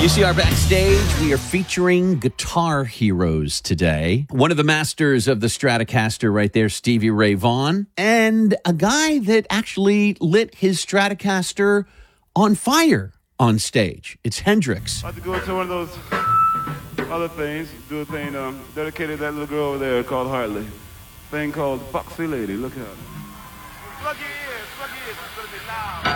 UCR Backstage, we are featuring guitar heroes today. One of the masters of the Stratocaster right there, Stevie Ray Vaughan, and a guy that actually lit his Stratocaster on fire on stage. It's Hendrix. I had to go to one of those other things, do a thing dedicated to that little girl over there called Hartley. Thing called Foxy Lady. Look at her. Plug your ears, it's gonna be loud.